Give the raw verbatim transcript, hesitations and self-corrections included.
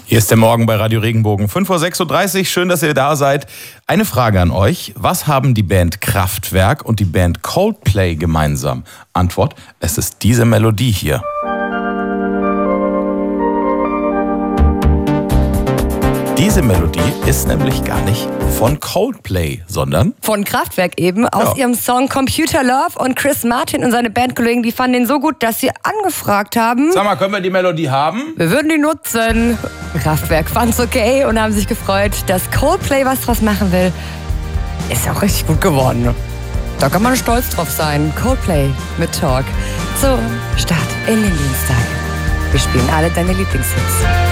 Hier ist der Morgen bei Radio Regenbogen. fünf Uhr sechsunddreißig, schön, dass ihr da seid. Eine Frage an euch. Was haben die Band Kraftwerk und die Band Coldplay gemeinsam? Antwort, es ist diese Melodie hier. Diese Melodie ist nämlich gar nicht von Coldplay, sondern von Kraftwerk eben, aus ja. ihrem Song Computer Love. Und Chris Martin und seine Bandkollegen, die fanden den so gut, dass sie angefragt haben. Sag mal, können wir die Melodie haben? Wir würden die nutzen. Kraftwerk fand's okay und haben sich gefreut, dass Coldplay was draus machen will. Ist auch richtig gut geworden. Da kann man stolz drauf sein. Coldplay mit Talk. So, Start in den Dienstag. Wir spielen alle deine Lieblingshits.